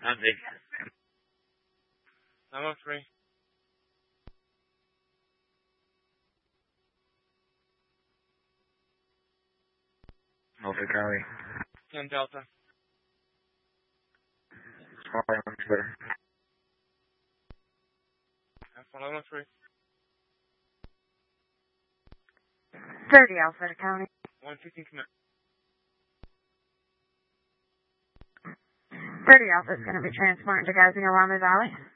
Andy. 913. Norfolk Charlie. 10 Delta. Sorry, on Twitter. 1103. 30 Alpharetta County. 115 commit. 30 Alpha is going to be transporting to Geisinger Valley.